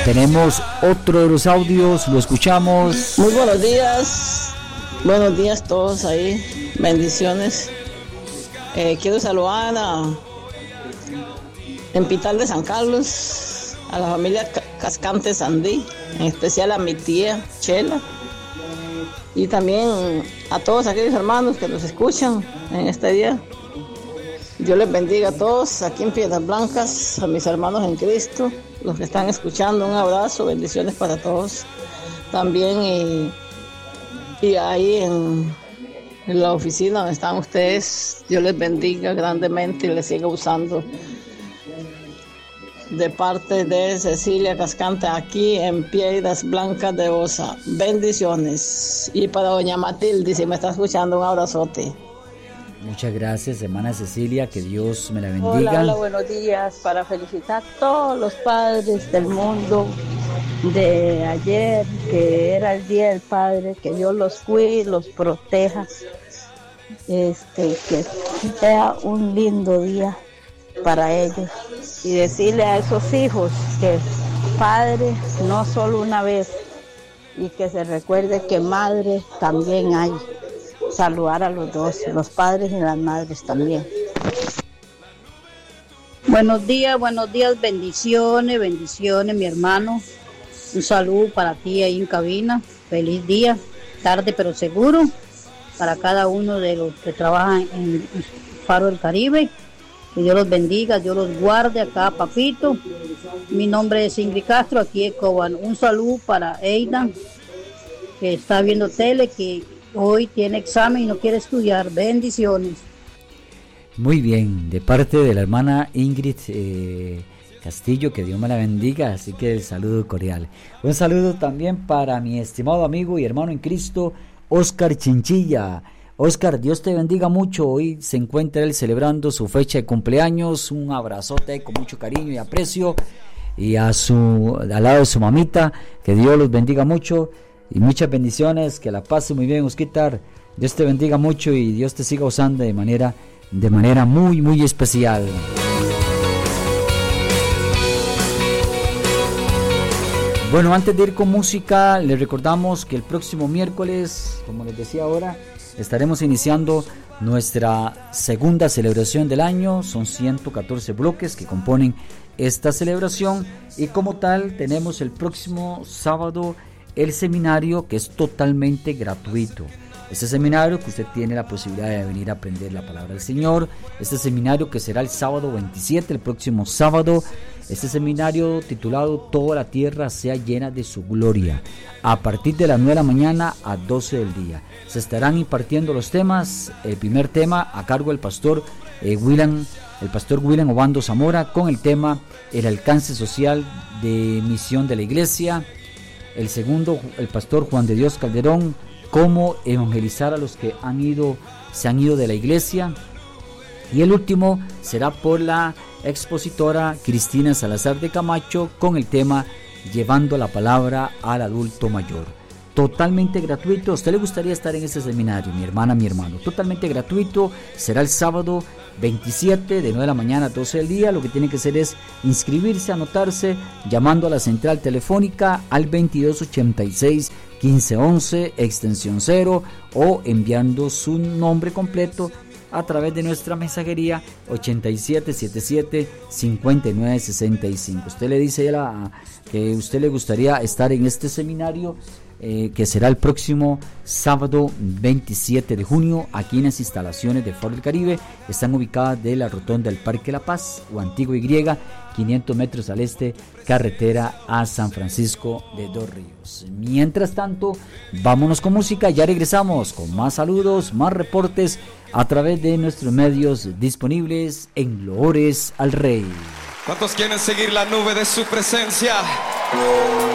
Tenemos otro de los audios, lo escuchamos. Muy buenos días todos ahí, bendiciones. Quiero saludar en Pital de San Carlos, a la familia Cascante Sandí, en especial a mi tía Chela, y también a todos aquellos hermanos que nos escuchan en este día. Dios les bendiga a todos aquí en Piedras Blancas, a mis hermanos en Cristo, los que están escuchando, un abrazo, bendiciones para todos. También y ahí en la oficina donde están ustedes, Dios les bendiga grandemente y les siga usando. De parte de Cecilia Cascante, aquí en Piedras Blancas de Osa. Bendiciones. Y para doña Matilde, si me está escuchando, un abrazote. Muchas gracias, hermana Cecilia, que Dios me la bendiga. Hola, buenos días. Para felicitar a todos los padres del mundo de ayer, que era el Día del Padre, que Dios los cuide, los proteja, que sea un lindo día para ellos. Y decirle a esos hijos que padre no solo una vez, y que se recuerde que madre también hay. Saludar a los dos, los padres y las madres también. Buenos días, bendiciones, mi hermano. Un saludo para ti ahí en cabina. Feliz día, tarde pero seguro, para cada uno de los que trabajan en Faro del Caribe. Que Dios los bendiga, Dios los guarde acá, papito. Mi nombre es Ingrid Castro, aquí en Cobán. Un saludo para Eidan, que está viendo tele, que hoy tiene examen y no quiere estudiar. Bendiciones. Muy bien, de parte de la hermana Ingrid Castillo, que Dios me la bendiga, así que el saludo cordial. Un saludo también para mi estimado amigo y hermano en Cristo, Oscar Chinchilla. Oscar, Dios te bendiga mucho. Hoy se encuentra él celebrando su fecha de cumpleaños. Un abrazote con mucho cariño y aprecio. Y al lado de su mamita, que Dios los bendiga mucho. Y muchas bendiciones, que la pase muy bien, Osquitar. Dios te bendiga mucho y Dios te siga usando de manera muy, muy especial. Bueno, antes de ir con música, les recordamos que el próximo miércoles, como les decía ahora, estaremos iniciando nuestra segunda celebración del año. Son 114 bloques que componen esta celebración y como tal tenemos el próximo sábado el seminario, que es totalmente gratuito. Este seminario que usted tiene la posibilidad de venir a aprender la palabra del Señor. Este seminario que será el sábado 27, el próximo sábado. Este seminario titulado Toda la tierra sea llena de su gloria, a partir de las 9 de la mañana a 12 del día. Se estarán impartiendo los temas. El primer tema a cargo del pastor William Obando Zamora, con el tema el alcance social de misión de la iglesia. El segundo, el pastor Juan de Dios Calderón, cómo evangelizar a los que se han ido de la iglesia. Y el último será por la expositora Cristina Salazar de Camacho, con el tema llevando la palabra al adulto mayor. Totalmente gratuito. ¿A usted le gustaría estar en este seminario, mi hermana, mi hermano? Totalmente gratuito. Será el sábado 27 de 9 de la mañana a 12 del día. Lo que tiene que hacer es inscribirse, anotarse, llamando a la central telefónica al 2286 1511 extensión 0, o enviando su nombre completo a través de nuestra mensajería 8777-5965. Usted le dice que usted le gustaría estar en este seminario, que será el próximo sábado 27 de junio aquí en las instalaciones de Faro del Caribe. Están ubicadas de la rotonda del Parque La Paz o Antigua Y, 500 metros al este, carretera a San Francisco de Dos Ríos. Mientras tanto, vámonos con música. Ya regresamos con más saludos, más reportes a través de nuestros medios disponibles en Loores al Rey. ¿Cuántos quieren seguir la nube de su presencia?